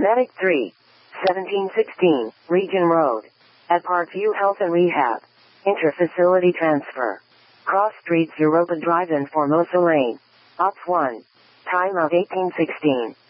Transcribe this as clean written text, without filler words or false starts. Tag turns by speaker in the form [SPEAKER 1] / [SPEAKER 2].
[SPEAKER 1] Medic 3. 1716, Region Road. At Parkview Health and Rehab. Inter-facility transfer. Cross Streets Europa Drive in Formosa Lane. Op 1. Time of 1816.